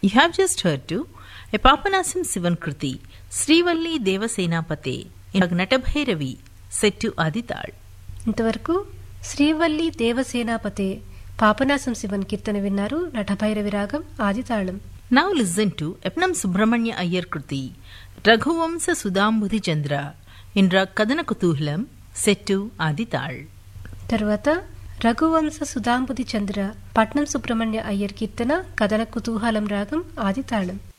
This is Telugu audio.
You have just heard to a Papanasam Sivan Kruti, Srivalli Devasenapate, in Natabhairavi, set to Adital. ఇంతవరకు శ్రీవల్లి దేవసేనాపతే పాపనాసం శివన్ కీర్తన విన్నారు. నటభైరవి రాగం ఆదితాళం. Now listen to Epnam Subramanya Iyer Kruti, Raghuvamsa Sudambudhi Chandra, in Kadana Kutuhalam, set to Adital. తర్వాత రఘువంశ సుధాంబుది చంద్ర పట్నం సుబ్రహ్మణ్య అయ్యర్ కీర్తన కథన కుతూహలం రాగం ఆదితాళం.